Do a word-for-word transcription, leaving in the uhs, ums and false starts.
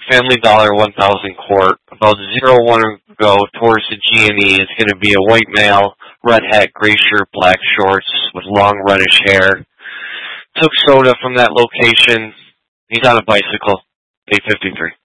Family Dollar one thousand quart. About zero one to go towards the G and E. It's going to be a white male, red hat, gray shirt, black shorts with long reddish hair. Took soda from that location. He's on a bicycle. eight fifty-three.